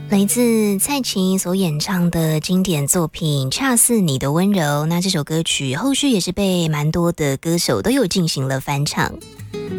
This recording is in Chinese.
来自蔡琴所演唱的经典作品《恰似你的温柔》，那这首歌曲后续也是被蛮多的歌手都有进行了翻唱。